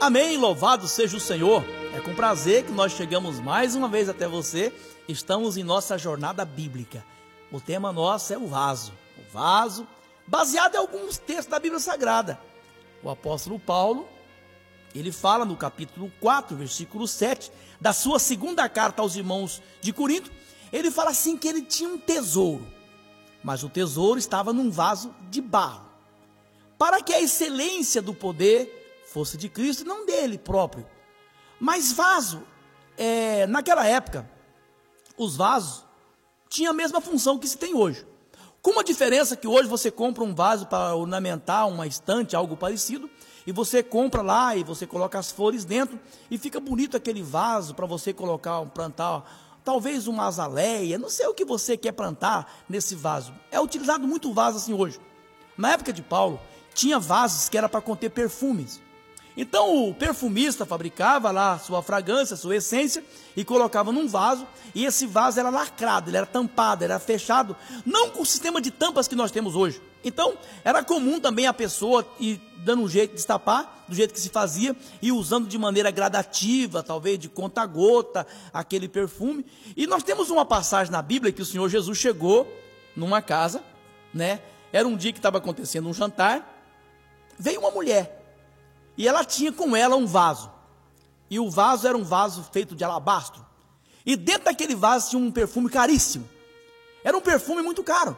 Amém, louvado seja o Senhor. É com prazer que nós chegamos mais uma vez até você. Estamos em nossa jornada bíblica. O tema nosso é o vaso. O vaso, baseado em alguns textos da Bíblia Sagrada. O apóstolo Paulo, ele fala no capítulo 4, versículo 7, da sua segunda carta aos irmãos de Corinto. Ele fala assim que ele tinha um tesouro, mas o tesouro estava num vaso de barro, para que a excelência do poder fosse de Cristo e não dele próprio. Mas vaso, naquela época, os vasos tinham a mesma função que se tem hoje. Com uma diferença que hoje você compra um vaso para ornamentar uma estante, algo parecido, e você compra lá e você coloca as flores dentro, e fica bonito aquele vaso para você colocar, plantar, talvez uma azaleia, não sei o que você quer plantar nesse vaso. É utilizado muito vaso assim hoje. Na época de Paulo, tinha vasos que era para conter perfumes. Então o perfumista fabricava lá sua fragrância, sua essência, e colocava num vaso, e esse vaso era lacrado, ele era tampado, era fechado, não com o sistema de tampas que nós temos hoje. Então era comum também a pessoa ir dando um jeito de destapar, do jeito que se fazia, e usando de maneira gradativa, talvez de conta-gota, aquele perfume. E nós temos uma passagem na Bíblia que o Senhor Jesus chegou numa casa, né? Era um dia que estava acontecendo um jantar, veio uma mulher, e ela tinha com ela um vaso, e o vaso era um vaso feito de alabastro, e dentro daquele vaso tinha um perfume caríssimo, era um perfume muito caro,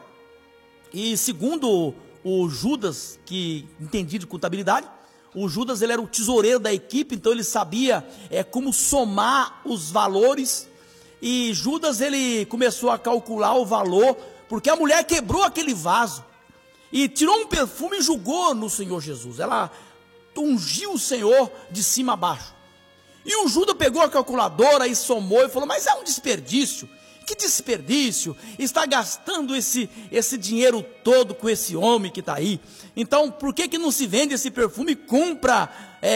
e segundo o Judas, que entendia de contabilidade, o Judas ele era o tesoureiro da equipe, então ele sabia como somar os valores, e Judas ele começou a calcular o valor, porque a mulher quebrou aquele vaso, e tirou um perfume e jogou no Senhor Jesus, ela ungiu o Senhor de cima a baixo. E o Judas pegou a calculadora e somou e falou: mas é um desperdício. Que desperdício, está gastando esse dinheiro todo com esse homem que está aí. Então por que não se vende esse perfume e compra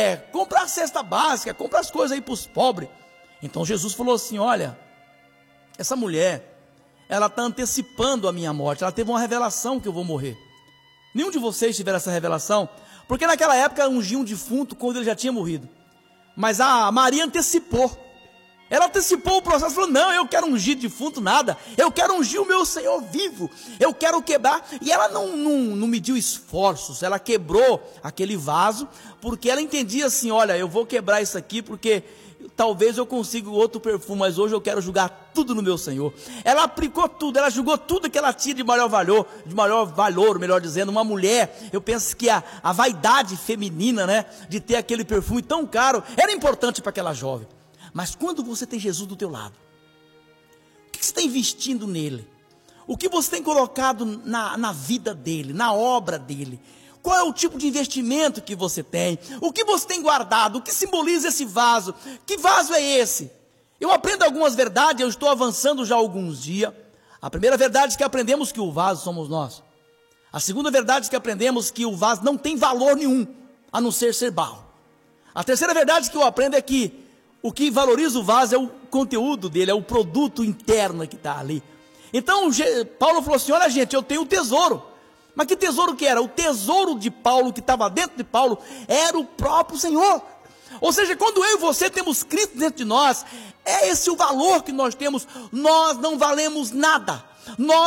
a cesta básica, compra as coisas aí para os pobres? Então Jesus falou assim: olha, essa mulher, ela está antecipando a minha morte, ela teve uma revelação que eu vou morrer. Nenhum de vocês tiveram essa revelação, porque naquela época ungiam um defunto quando ele já tinha morrido. Mas a Maria antecipou. Ela antecipou o processo, falou: não, eu quero ungir defunto nada, eu quero ungir o meu Senhor vivo, eu quero quebrar. E ela não mediu esforços, ela quebrou aquele vaso, porque ela entendia assim: olha, eu vou quebrar isso aqui, porque talvez eu consiga outro perfume, mas hoje eu quero jogar tudo no meu Senhor. Ela aplicou tudo, ela jogou tudo que ela tinha de maior valor, melhor dizendo. Uma mulher, eu penso que a vaidade feminina, né, de ter aquele perfume tão caro, era importante para aquela jovem. Mas quando você tem Jesus do teu lado, o que você está investindo nele? O que você tem colocado na vida dele, na obra dele? Qual é o tipo de investimento que você tem? O que você tem guardado? O que simboliza esse vaso? Que vaso é esse? Eu aprendo algumas verdades, eu estou avançando já há alguns dias. A primeira verdade é que aprendemos que o vaso somos nós. A segunda verdade é que aprendemos que o vaso não tem valor nenhum, a não ser barro. A terceira verdade que eu aprendo é que o que valoriza o vaso é o conteúdo dele, é o produto interno que está ali. Então Paulo falou assim: olha gente, eu tenho um tesouro. Mas que tesouro que era? O tesouro de Paulo, que estava dentro de Paulo, era o próprio Senhor. Ou seja, quando eu e você temos Cristo dentro de nós, é esse o valor que nós temos. Nós não valemos nada. Nós